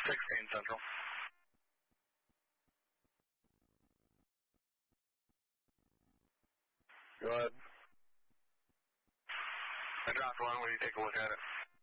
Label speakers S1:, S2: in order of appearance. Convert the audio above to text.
S1: 16 Central. Go ahead. I dropped one. Will you take a look at it?